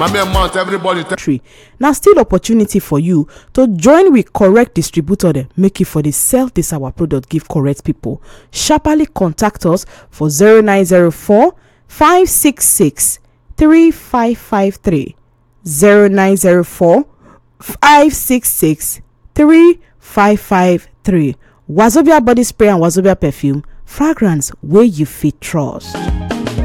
Mommy amount everybody. Now still opportunity for you to join with correct distributor dem make you for the sell this our product give correct people. Sharply contact us for 0904 566 3553 0904 566 3553. Wazobia body spray and Wazobia perfume, fragrance where you fit trust.